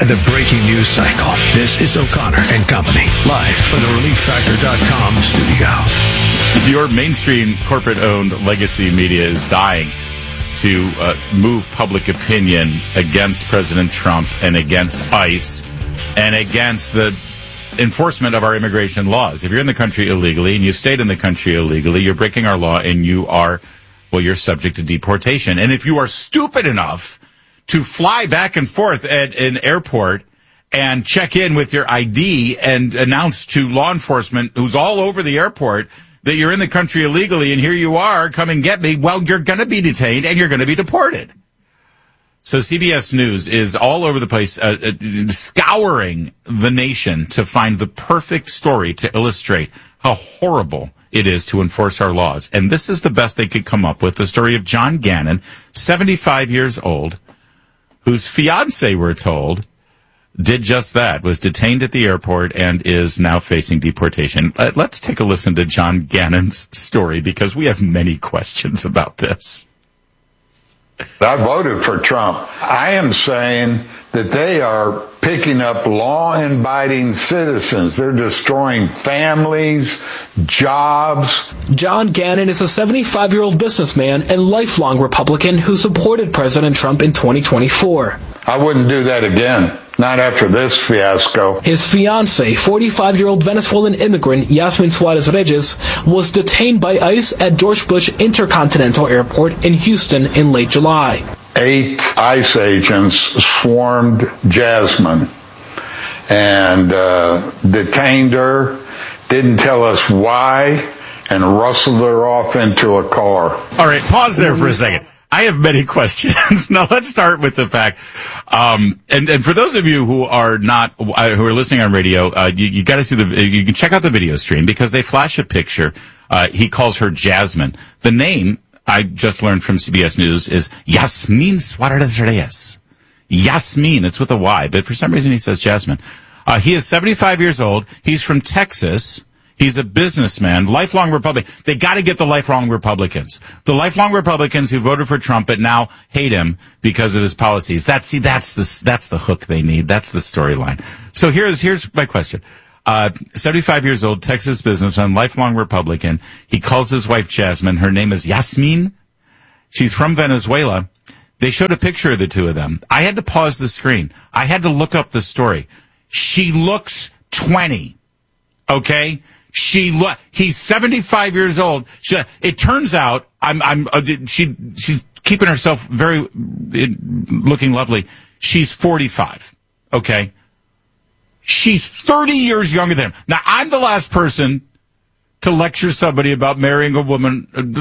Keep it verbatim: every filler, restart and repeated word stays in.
the breaking news cycle. This is O'Connor and Company, live from the relief factor dot com studio. Your mainstream corporate-owned legacy media is dying to uh, move public opinion against President Trump and against ICE and against the enforcement of our immigration laws. If you're in the country illegally and you stayed in the country illegally, you're breaking our law and you are, well, you're subject to deportation. And if you are stupid enough to fly back and forth at an airport and check in with your I D and announce to law enforcement who's all over the airport that you're in the country illegally and here you are, come and get me, well, you're going to be detained and you're going to be deported. So C B S News is all over the place, uh, uh, scouring the nation to find the perfect story to illustrate how horrible it is to enforce our laws. And this is the best they could come up with, the story of John Gannon, seventy-five years old, whose fiancé, we're told, did just that, was detained at the airport and is now facing deportation. Uh, let's take a listen to John Gannon's story because we have many questions about this. I voted for Trump. I am saying that they are picking up law-abiding citizens. They're destroying families, jobs. John Gannon is a seventy-five-year-old businessman and lifelong Republican who supported President Trump in twenty twenty-four. I wouldn't do that again. Not after this fiasco. His fiancée, forty-five-year-old Venezuelan immigrant Yasmin Suarez Reyes, was detained by ICE at George Bush Intercontinental Airport in Houston in late July. Eight ICE agents swarmed Jasmine and uh, detained her, didn't tell us why, and rustled her off into a car. All right, pause there for a second. I have many questions. Now, let's start with the fact, um, and, and for those of you who are not, uh, who are listening on radio, uh, you, you got to see the, you can check out the video stream because they flash a picture. Uh, he calls her Jasmine. The name I just learned from C B S News is Yasmin Suarez Reyes. Yasmin, it's with a Y, but for some reason he says Jasmine. Uh, he is seventy-five years old. He's from Texas. He's a businessman, lifelong Republican. They got to get the lifelong Republicans. The lifelong Republicans who voted for Trump but now hate him because of his policies. That's, see, that's the, that's the hook they need. That's the storyline. So here's, here's my question. Uh, seventy-five years old, Texas businessman, lifelong Republican. He calls his wife Jasmine. Her name is Yasmin. She's from Venezuela. They showed a picture of the two of them. I had to pause the screen. I had to look up the story. She looks twenty. Okay? She lo- he's seventy-five years old. She, it turns out I'm I'm uh, she she's keeping herself very uh, looking lovely. She's forty-five. Okay? She's thirty years younger than him. Now, I'm the last person to lecture somebody about marrying a woman